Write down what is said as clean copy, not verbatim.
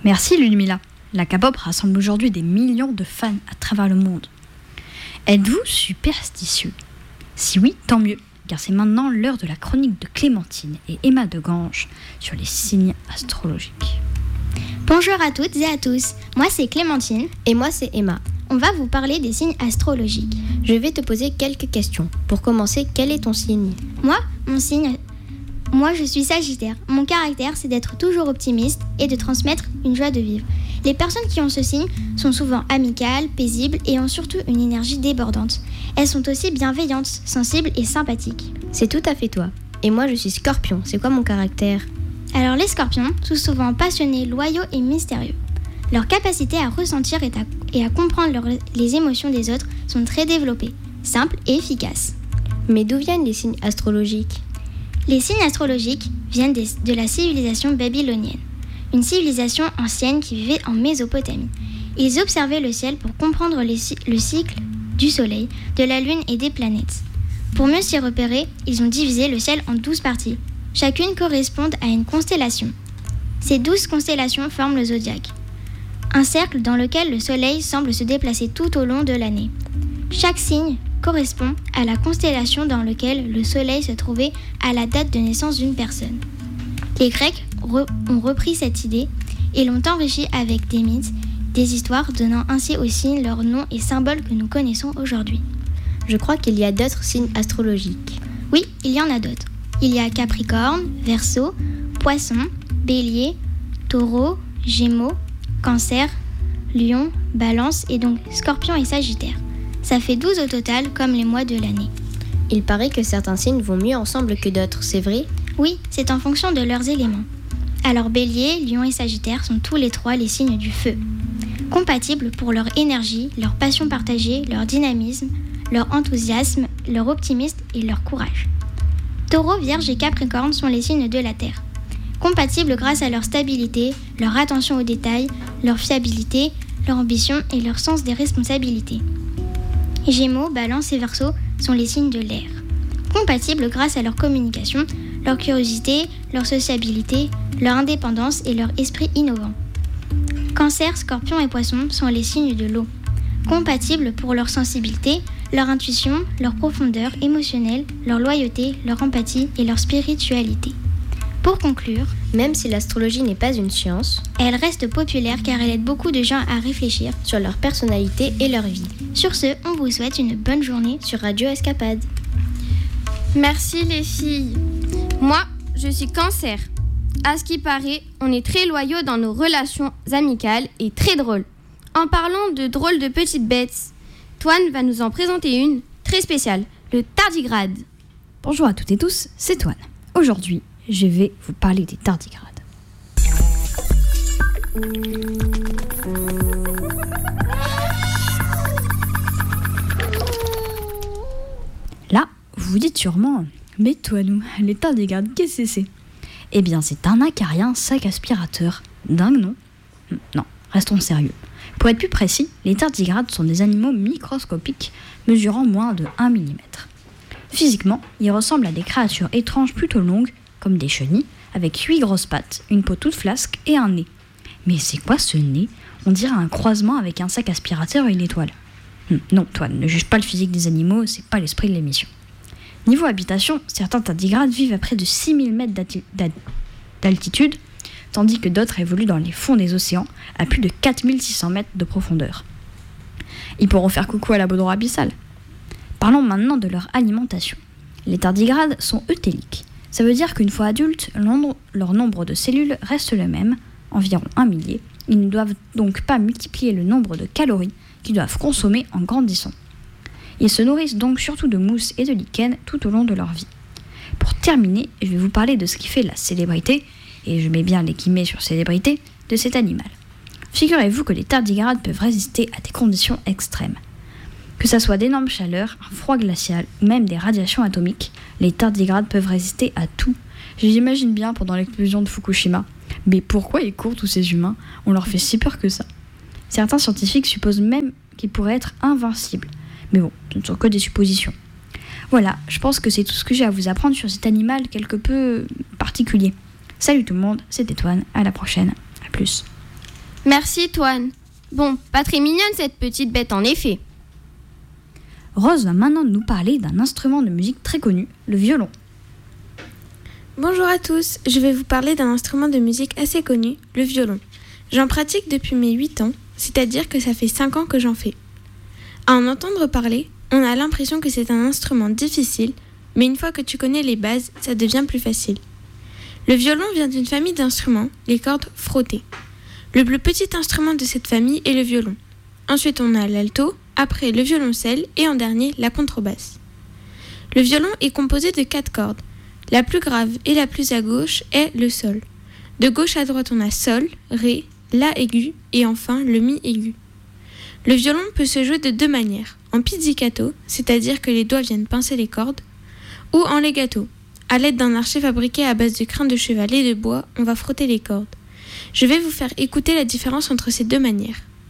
Merci Ludmilla. La K-pop rassemble aujourd'hui des millions de fans à travers le monde. Êtes-vous superstitieux ? Si oui, tant mieux, car c'est maintenant l'heure de la chronique de Clémentine et Emma de Gange sur les signes astrologiques. Bonjour à toutes et à tous, moi c'est Clémentine. Et moi c'est Emma. On va vous parler des signes astrologiques. Je vais te poser quelques questions. Pour commencer, quel est ton signe ? Moi, je suis Sagittaire. Mon caractère, c'est d'être toujours optimiste et de transmettre une joie de vivre. Les personnes qui ont ce signe sont souvent amicales, paisibles et ont surtout une énergie débordante. Elles sont aussi bienveillantes, sensibles et sympathiques. C'est tout à fait toi. Et moi, je suis Scorpion. C'est quoi mon caractère ? Alors les Scorpions sont souvent passionnés, loyaux et mystérieux. Leur capacité à ressentir et à comprendre les émotions des autres sont très développées, simples et efficaces. Mais d'où viennent les signes astrologiques ? Les signes astrologiques viennent de la civilisation babylonienne, une civilisation ancienne qui vivait en Mésopotamie. Ils observaient le ciel pour comprendre le cycle du soleil, de la lune et des planètes. Pour mieux s'y repérer, ils ont divisé le ciel en 12 parties. Chacune correspond à une constellation. Ces 12 constellations forment le zodiaque, un cercle dans lequel le soleil semble se déplacer tout au long de l'année. Chaque signe correspond à la constellation dans laquelle le soleil se trouvait à la date de naissance d'une personne. Les Grecs ont repris cette idée et l'ont enrichie avec des mythes, des histoires, donnant ainsi aux signes leurs noms et symboles que nous connaissons aujourd'hui. Je crois qu'il y a d'autres signes astrologiques. Oui, il y en a d'autres. Il y a Capricorne, Verseau, Poisson, Bélier, Taureau, Gémeaux, Cancer, Lion, Balance et donc Scorpion et Sagittaire. Ça fait 12 au total, comme les mois de l'année. Il paraît que certains signes vont mieux ensemble que d'autres, c'est vrai ? Oui, c'est en fonction de leurs éléments. Alors Bélier, Lion et Sagittaire sont tous les trois les signes du feu. Compatibles pour leur énergie, leur passion partagée, leur dynamisme, leur enthousiasme, leur optimisme et leur courage. Taureau, Vierge et Capricorne sont les signes de la Terre. Compatibles grâce à leur stabilité, leur attention aux détails, leur fiabilité, leur ambition et leur sens des responsabilités. Gémeaux, Balance et Verseau sont les signes de l'air. Compatibles grâce à leur communication, leur curiosité, leur sociabilité, leur indépendance et leur esprit innovant. Cancer, Scorpion et Poisson sont les signes de l'eau. Compatibles pour leur sensibilité, leur intuition, leur profondeur émotionnelle, leur loyauté, leur empathie et leur spiritualité. Pour conclure, même si l'astrologie n'est pas une science, elle reste populaire car elle aide beaucoup de gens à réfléchir sur leur personnalité et leur vie. Sur ce, on vous souhaite une bonne journée sur Radio Escapade. Merci les filles. Moi, je suis Cancer. À ce qui paraît, on est très loyaux dans nos relations amicales et très drôles. En parlant de drôles de petites bêtes, Toine va nous en présenter une très spéciale, le tardigrade. Bonjour à toutes et tous, c'est Toine. Aujourd'hui, je vais vous parler des tardigrades. Là, vous vous dites sûrement, mais toi nous, les tardigrades, qu'est-ce que c'est ? Eh bien, c'est un acarien sac aspirateur. Dingue, non ? Non, restons sérieux. Pour être plus précis, les tardigrades sont des animaux microscopiques mesurant moins de 1 mm. Physiquement, ils ressemblent à des créatures étranges plutôt longues, comme des chenilles, avec 8 grosses pattes, une peau toute flasque et un nez. Mais c'est quoi ce nez ? On dirait un croisement avec un sac aspirateur et une étoile. Non, toi, ne juge pas le physique des animaux, c'est pas l'esprit de l'émission. Niveau habitation, certains tardigrades vivent à près de 6000 mètres d'altitude, tandis que d'autres évoluent dans les fonds des océans à plus de 4600 mètres de profondeur. Ils pourront faire coucou à la baudroie abyssale. Parlons maintenant de leur alimentation. Les tardigrades sont eutéliques. Ça veut dire qu'une fois adultes, leur nombre de cellules reste le même, environ 1 millier. Ils ne doivent donc pas multiplier le nombre de calories qu'ils doivent consommer en grandissant. Ils se nourrissent donc surtout de mousse et de lichen tout au long de leur vie. Pour terminer, je vais vous parler de ce qui fait la célébrité, et je mets bien les guillemets sur célébrité, de cet animal. Figurez-vous que les tardigrades peuvent résister à des conditions extrêmes. Que ça soit d'énormes chaleurs, un froid glacial ou même des radiations atomiques, les tardigrades peuvent résister à tout. J'imagine bien pendant l'explosion de Fukushima. Mais pourquoi ils courent tous ces humains ? On leur fait si peur que ça. Certains scientifiques supposent même qu'ils pourraient être invincibles. Mais bon, ce ne sont que des suppositions. Voilà, je pense que c'est tout ce que j'ai à vous apprendre sur cet animal quelque peu particulier. Salut tout le monde, c'était Toine, à la prochaine, à plus. Merci, Toine. Bon, pas très mignonne cette petite bête en effet. Rose va maintenant nous parler d'un instrument de musique très connu, le violon. Bonjour à tous, je vais vous parler d'un instrument de musique assez connu, le violon. J'en pratique depuis mes 8 ans, c'est-à-dire que ça fait 5 ans que j'en fais. À en entendre parler, on a l'impression que c'est un instrument difficile, mais une fois que tu connais les bases, ça devient plus facile. Le violon vient d'une famille d'instruments, les cordes frottées. Le plus petit instrument de cette famille est le violon. Ensuite, on a l'alto, après le violoncelle et en dernier, la contrebasse. Le violon est composé de 4 cordes. La plus grave et la plus à gauche est le sol. De gauche à droite, on a sol, ré, la aigu et enfin le mi aigu. Le violon peut se jouer de 2 manières, en pizzicato, c'est-à-dire que les doigts viennent pincer les cordes, ou en legato. À l'aide d'un archet fabriqué à base de crins de cheval et de bois, on va frotter les cordes. Je vais vous faire écouter la différence entre ces 2 manières.